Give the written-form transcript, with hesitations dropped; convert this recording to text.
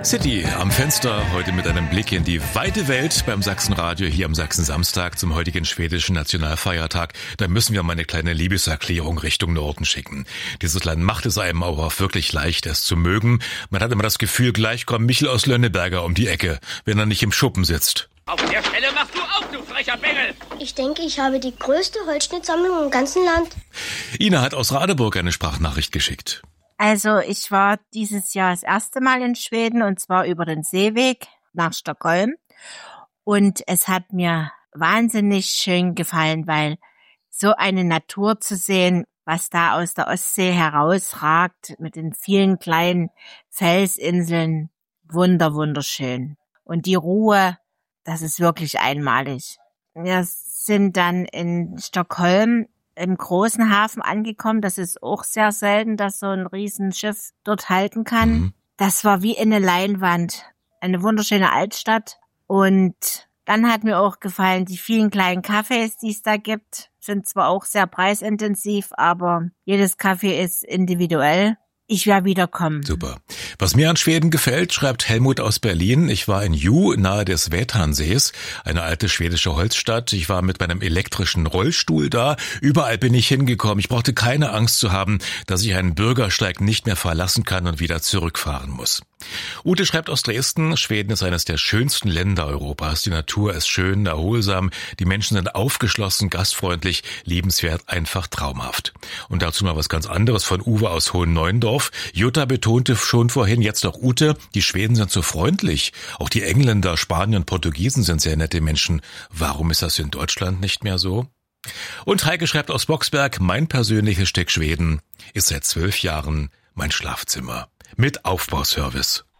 City am Fenster, heute mit einem Blick in die weite Welt beim Sachsenradio hier am Sachsen-Samstag zum heutigen schwedischen Nationalfeiertag. Da müssen wir mal eine kleine Liebeserklärung Richtung Norden schicken. Dieses Land macht es einem aber auch wirklich leicht, es zu mögen. Man hat immer das Gefühl, gleich kommt Michel aus Lönneberger um die Ecke, wenn er nicht im Schuppen sitzt. Auf der Stelle machst du auf, du frecher Bengel! Ich denke, ich habe die größte Holzschnittsammlung im ganzen Land. Ina hat aus Radeburg eine Sprachnachricht geschickt. Also ich war dieses Jahr das erste Mal in Schweden und zwar über den Seeweg nach Stockholm und es hat mir wahnsinnig schön gefallen, weil so eine Natur zu sehen, was da aus der Ostsee herausragt mit den vielen kleinen Felsinseln, wunderschön. Und die Ruhe, das ist wirklich einmalig. Wir sind dann in Stockholm im großen Hafen angekommen. Das ist auch sehr selten, dass so ein Riesenschiff dort halten kann. Das war wie eine Leinwand. Eine wunderschöne Altstadt. Und dann hat mir auch gefallen, die vielen kleinen Cafés, die es da gibt, sind zwar auch sehr preisintensiv, aber jedes Café ist individuell. Ich werde wiederkommen. Super. Was mir an Schweden gefällt, schreibt Helmut aus Berlin. Ich war in Hjo, nahe des Väternsees, eine alte schwedische Holzstadt. Ich war mit meinem elektrischen Rollstuhl da. Überall bin ich hingekommen. Ich brauchte keine Angst zu haben, dass ich einen Bürgersteig nicht mehr verlassen kann und wieder zurückfahren muss. Ute schreibt aus Dresden, Schweden ist eines der schönsten Länder Europas. Die Natur ist schön, erholsam, die Menschen sind aufgeschlossen, gastfreundlich, liebenswert, einfach traumhaft. Und dazu mal was ganz anderes von Uwe aus Hohen-Neuendorf. Jutta betonte schon vorhin, jetzt auch Ute, die Schweden sind so freundlich. Auch die Engländer, Spanier und Portugiesen sind sehr nette Menschen. Warum ist das in Deutschland nicht mehr so? Und Heike schreibt aus Boxberg, mein persönliches Stück Schweden ist seit 12 Jahren mein Schlafzimmer. Mit Aufbauservice.